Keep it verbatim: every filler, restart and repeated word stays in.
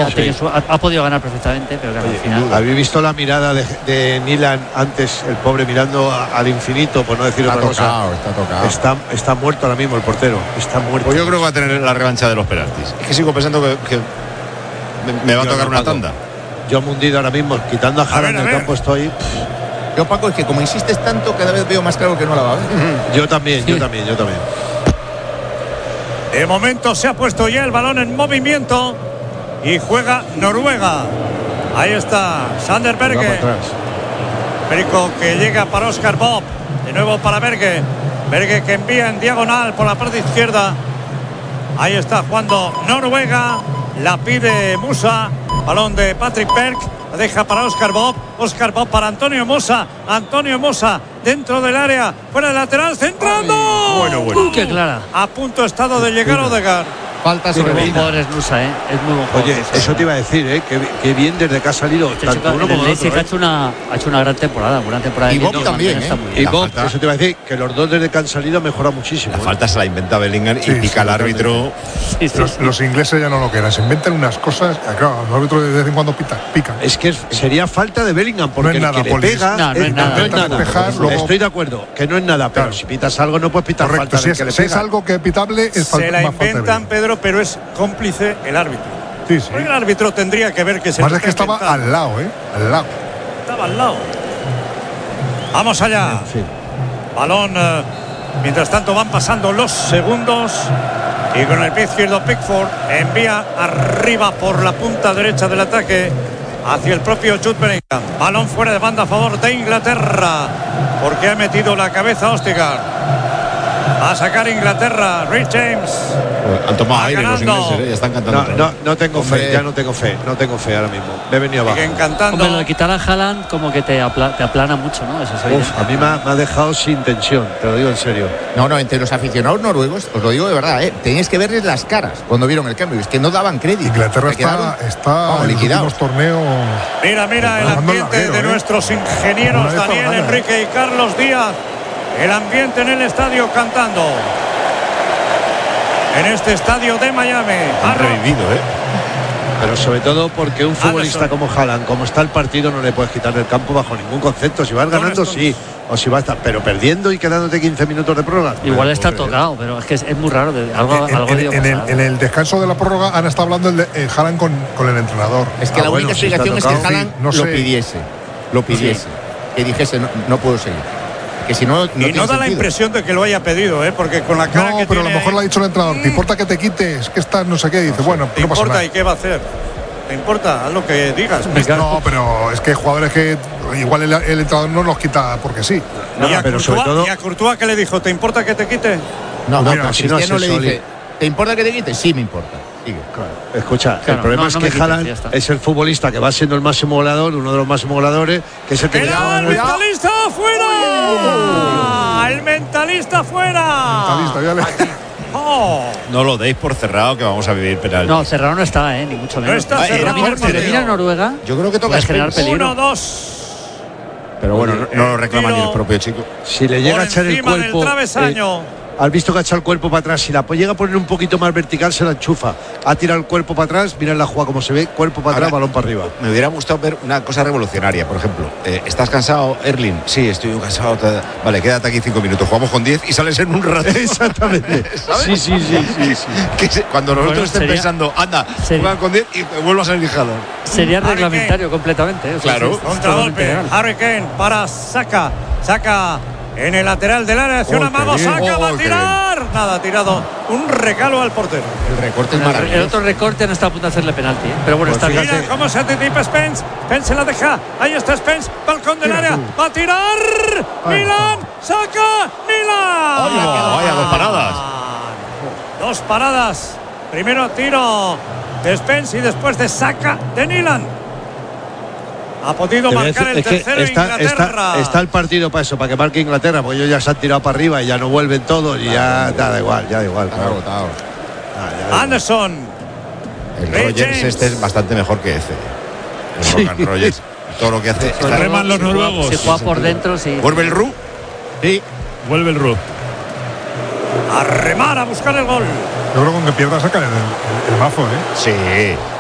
ha, tenido su, ha, ha podido ganar perfectamente, pero claro, Oye, al final. ¿habéis visto la mirada de, de Nilan antes, el pobre mirando a, al infinito, por no decir está otra tocado, cosa? Está tocado. Está, está muerto ahora mismo el portero. Está muerto. Pues yo creo que va a tener la revancha de los penaltis. Es que sigo pensando que, que me, me va a Yo tocar no, una Paco. tanda. Yo mundido ahora mismo, quitando a Haaland del campo estoy. Yo, Paco, es que como insistes tanto, cada vez veo más claro que no la va a ver. Yo también, Sí. yo también, yo también. De momento se ha puesto ya el balón en movimiento y juega Noruega. Ahí está Sander Va para Berge. atrás. Perico que llega para Oscar Bob. De nuevo para Berge. Berge que envía en diagonal por la parte izquierda. Ahí está jugando Noruega. La pide Musa. Balón de Patrick Berg. La deja para Oscar Bob. Oscar Bob para Antonio Mosa. Antonio Mosa dentro del área. Fuera del lateral. Centrando. Ay, bueno, bueno. ¡Uh, qué clara! A punto estado de llegar Odegaard. Falta Qué sobre buen Medina. jugador es Nusa, ¿eh? Es muy buen jugador. Oye, Nusa. eso te iba a decir, ¿eh? Que, que bien desde que ha salido Este tanto chico uno en el como el Leipzig otro. ha ¿eh? hecho una ha hecho una gran temporada, buena temporada. Y de Bob Liga, también, está ¿eh? muy Y bien. La Bob, falta- eso te iba a decir, que los dos desde que han salido mejora muchísimo. La ¿eh? falta se la inventa Bellingham Sí, y pica sí, al árbitro. Sí, sí, Los, sí. los ingleses ya no lo quieran, se inventan unas cosas. Claro, los árbitros de vez en cuando pitan, pican. Es que es- sería falta de Bellingham, porque No es el nada, que le Polis. pega No, no es nada. no es nada. Despejar, luego- Estoy de acuerdo, que no es nada, pero Claro. si pitas algo no puedes pitar Correcto, falta si del es, que le si es pega. algo que es pitable, es falta, Se la más falta de inventan, Bellingham. Pedro, pero es cómplice el árbitro. Sí, sí. Porque el árbitro tendría que ver que se Más lo es que está estaba inventando. al lado, ¿eh? Al lado. Estaba al lado. Vamos allá. En fin. Balón. eh, mientras tanto van pasando los segundos. Y con el pie izquierdo Pickford envía arriba por la punta derecha del ataque hacia el propio Jude Bellingham. Balón fuera de banda a favor de Inglaterra. Porque ha metido la cabeza Odegaard. Va a sacar Inglaterra. Rich James. Han tomado Va aire los ganando. ingleses, ¿eh? Ya están cantando. No, no, no tengo Hombre. fe, ya no tengo fe, no tengo fe ahora mismo. Me he venido abajo. Siguen cantando. Hombre, lo de quitar a Haaland como que te, apla- te aplana mucho, ¿no? Eso es evidente. Uf, a mí me ha, me ha dejado sin tensión, te lo digo en serio. No, no, entre los aficionados noruegos, os lo digo de verdad, ¿eh? Teníais que verles las caras cuando vieron el cambio. Es que no daban crédito. Inglaterra Se quedaron, está, está vamos, en los liquidados. últimos torneos. Mira, mira el Bajando el ambiente larguero, de ¿eh? nuestros ingenieros Una vez Daniel por gana, Enrique y Carlos Díaz. El ambiente en el estadio cantando. En este estadio de Miami. Han Arro- revivido, ¿eh? Pero sobre todo porque un futbolista Anderson. como Haaland, como está el partido, no le puedes quitar del campo bajo ningún concepto. Si vas Don ganando, Stones. sí. O si vas a estar, pero perdiendo y quedándote quince minutos de prórroga. Igual no está puedo creer. tocado, pero es que es, es muy raro. de- algo En, algo en- debió en el, pasar. en el descanso de la prórroga han estado hablando el de eh, Haaland con, con el entrenador. Es que Ah, la bueno, única si está explicación es que tocado, Haaland sí, no lo sé. pidiese. Lo pidiese. Que dijese, no, no puedo seguir. Que si no, no y tiene no da la sentido. impresión de que lo haya pedido, ¿eh? Porque con la cara No, que pero a lo tiene mejor ahí, le ha dicho el entrenador, ¿te importa que te quites? Que estás no sé qué. Dice, bueno, ¿te no pasa importa nada. y qué va a hacer? ¿Te importa? Haz lo que digas. No, pero es que hay jugadores que igual el, el entrenador no los quita porque sí. No, y, a pero sobre Courtois, todo- y a Courtois, ¿qué le dijo? ¿Te importa que te quite? No, No, no, pero a si no es Cristiano le eso, dice, Oli. ¿te importa que te quites? Sí, me importa. Sigue. Escucha, el Claro, problema no, es no que me quites, Haaland ya está. es el futbolista que va siendo el máximo goleador, uno de los máximos goleadores, que es el que ¡El mentalista fuera! ¡El mentalista fuera! Mentalista, ya le- Oh, No lo deis por cerrado que vamos a vivir penal. No, cerrado no está, ¿eh? Ni mucho menos. está Ah, cerrado era el mejor Si que partido. termina Noruega, Yo creo que toca puede generar Spence. peligro. Uno, dos. Pero bueno, no, no lo reclama tiro ni el propio chico. Si le llega Por a echar el encima del cuerpo. travesaño. eh, has visto que ha echado el cuerpo para atrás. Si la llega a poner un poquito más vertical, se la enchufa. Ha tirado el cuerpo para atrás, mira la jugada como se ve, cuerpo para atrás, Ahora, balón para arriba. Me hubiera gustado ver una cosa revolucionaria, por ejemplo. eh, ¿Estás cansado, Erling? Sí, estoy cansado. te- Vale, quédate aquí cinco minutos. Jugamos con diez y sales en un rato. Exactamente. ¿Sabes? Sí, sí, sí, sí, sí. Que se- cuando nosotros Bueno, estén sería- pensando, anda, sería- juegan con diez y vuelvas a salir Haaland. sería Harry reglamentario completamente. ¿eh? O sea, Claro. es- es totalmente Contragolpe. legal. Harry Kane para Saka. Saka en el lateral del área. Hacia Oh, una qué mano. bien. Saka va a Oh, qué tirar. Nada, ha tirado un regalo al portero. El recorte es El, el maravilloso. otro recorte no está a punto de hacerle penalti, ¿eh? Pero bueno, Pues está fíjate. bien. Mira cómo se anticipa Spence. Spence se la deja. Ahí está Spence. Balcón del Mira área. tú. Va a tirar. Ahí Milan. Saca. Milan. Vaya, vaya, dos paradas. Dos paradas. Primero tiro de Spence y después de Saka de Milan. Ha podido Te voy a marcar decir, el es que tercero está, Inglaterra. está- está el partido para eso, para que marque Inglaterra, porque ellos ya se han tirado para arriba y ya no vuelven todos y ya da igual, ya da igual. Está claro. agotado. Ah, ya da igual. Anderson. El Ray Rogers James. este es bastante mejor que ese. El Sí. Rogan Rogers. Todo lo que hace. está- Reman los Si juega- noruegos. Si juega por dentro, sí. ¿Vuelve el Ru? Sí. Vuelve el Ru. A remar a buscar el gol. Yo creo que con que pierda sacan el, el- el mazo, ¿eh? Sí.